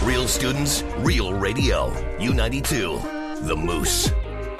Real students, real radio. U92, The Moose.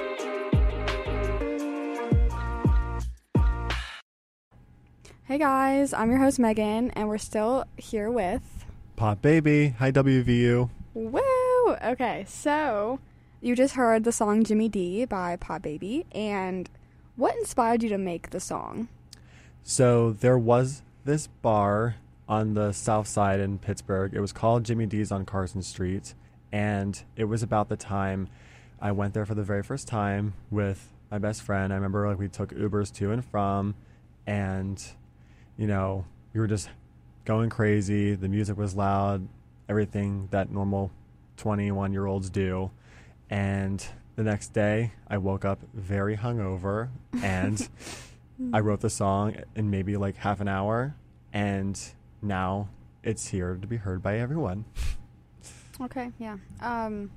Hey guys, I'm your host Megan, and we're still here with Pop Baby. Hi, WVU. Woo! Okay, so you just heard the song Jimmy D by Pop Baby, and what inspired you to make the song? So there was this bar on the south side in Pittsburgh. It was called Jimmy D's on Carson Street, and it was about the time I went there for the very first time with my best friend. I remember we took Ubers to and from, and we were just going crazy. The music was loud, everything that normal 21-year-olds do. And the next day, I woke up very hungover, and I wrote the song in maybe half an hour, and now it's here to be heard by everyone. Okay, yeah. And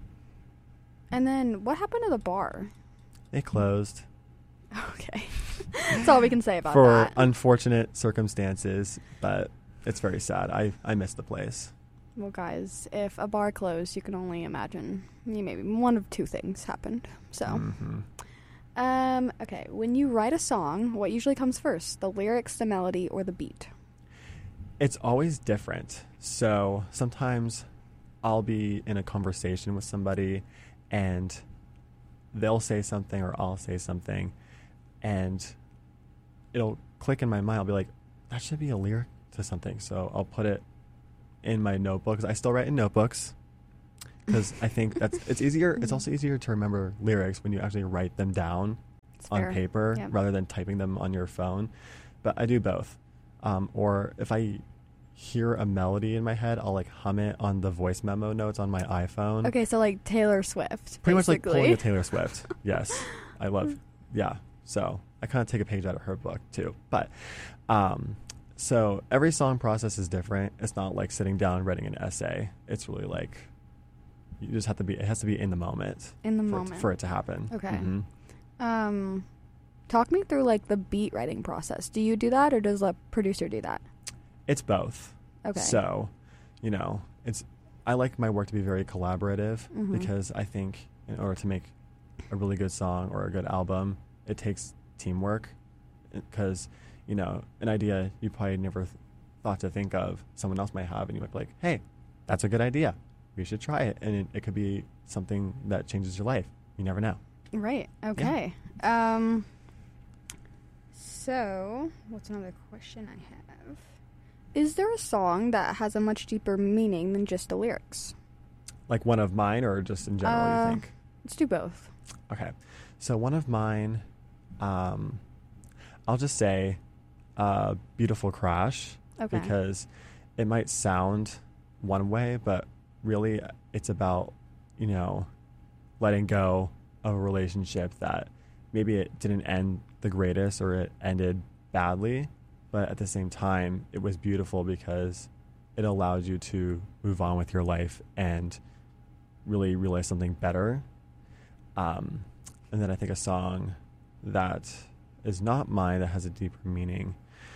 then what happened to the bar? It closed. Okay. That's all we can say about for that. Unfortunate circumstances, but it's very sad. I miss the place. Well, guys, if a bar closed, you can only imagine maybe one of two things happened. So, okay, when you write a song, what usually comes first? The lyrics, the melody, or the beat? It's always different. So sometimes I'll be in a conversation with somebody, and they'll say something or I'll say something, and it'll click in my mind. I'll be like, that should be a lyric to something. So I'll put it in my notebooks. I still write in notebooks because I think it's easier. It's also easier to remember lyrics when you actually write them down on paper rather than typing them on your phone. But I do both. Or if I hear a melody in my head, I'll hum it on the voice memo notes on my iPhone. Okay, so Taylor Swift. Pretty much like pulling a Taylor Swift. Yes. I love, So I kind of take a page out of her book too. But, so every song process is different. It's not like sitting down and writing an essay. It's really you just have to be, it has to be in the moment. For it to happen. Okay. Talk me through the beat writing process. Do you do that, or does the producer do that? It's both. Okay. So, I like my work to be very collaborative because I think in order to make a really good song or a good album, it takes teamwork because, an idea you probably never thought to think of, someone else might have, and you might be like, hey, that's a good idea. We should try it. And it could be something that changes your life. You never know. Right. Okay. Yeah. So, what's another question I have? Is there a song that has a much deeper meaning than just the lyrics? Like one of mine, or just in general, you think? Let's do both. Okay. So one of mine, I'll just say Beautiful Crash. Okay. Because it might sound one way, but really it's about, letting go of a relationship that maybe it didn't end the greatest or it ended badly, but at the same time it was beautiful because it allowed you to move on with your life and really realize something better. And then I think a song that is not mine that has a deeper meaning,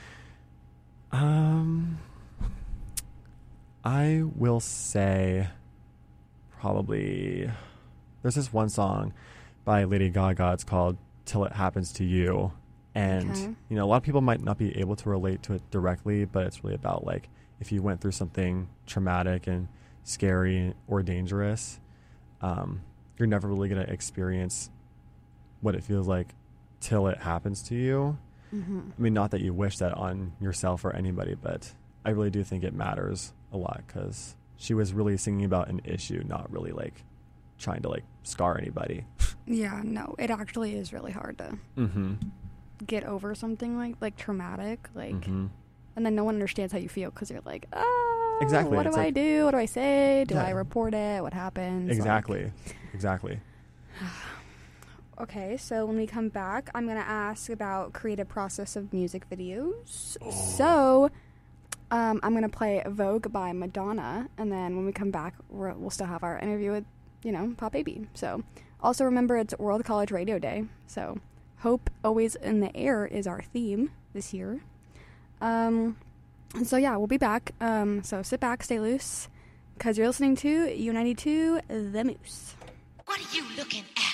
I will say probably there's this one song by Lady Gaga. It's called Till It Happens to You. And, a lot of people might not be able to relate to it directly, but it's really about if you went through something traumatic and scary or dangerous, you're never really going to experience what it feels like till it happens to you. I mean, not that you wish that on yourself or anybody, but I really do think it matters a lot because she was really singing about an issue, not really trying to scar anybody. Yeah, no, it actually is really hard to get over something like traumatic, and then no one understands how you feel because you're like, exactly. What do I do? What do I say? Do I report it? What happens? Exactly. Okay, so when we come back, I'm going to ask about creative process of music videos. So, I'm going to play Vogue by Madonna, and then when we come back, we'll still have our interview with, Pop Baby. So, also remember it's World College Radio Day, so Hope Always in the Air is our theme this year. So yeah, we'll be back. So sit back, stay loose, because you're listening to U92 The Moose. What are you looking at?